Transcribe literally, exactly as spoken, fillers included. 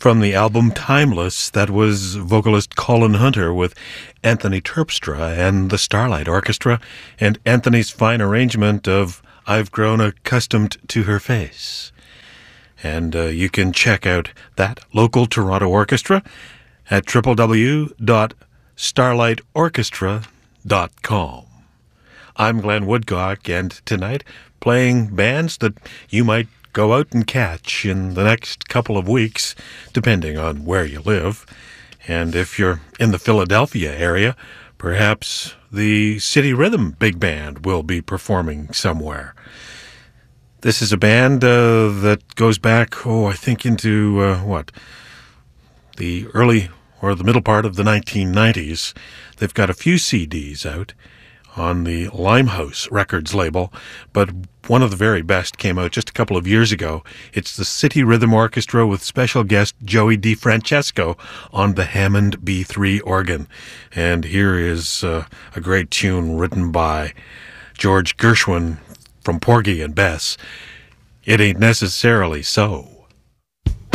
From the album Timeless, that was vocalist Colin Hunter with Anthony Terpstra and the Starlight Orchestra, and Anthony's fine arrangement of I've Grown Accustomed to Her Face. And uh, you can check out that local Toronto orchestra at w w w dot starlight orchestra dot com. I'm Glenn Woodcock, and tonight playing bands that you might go out and catch in the next couple of weeks, depending on where you live. And if you're in the Philadelphia area, perhaps the City Rhythm Big Band will be performing somewhere. This is a band uh, that goes back, oh, I think into, uh, what, the early or the middle part of the nineteen nineties. They've got a few C Ds out on the Limehouse Records label, but one of the very best came out just a couple of years ago. It's the City Rhythm Orchestra with special guest Joey DeFrancesco on the Hammond B three organ. And here is uh, a great tune written by George Gershwin from Porgy and Bess. It Ain't Necessarily So.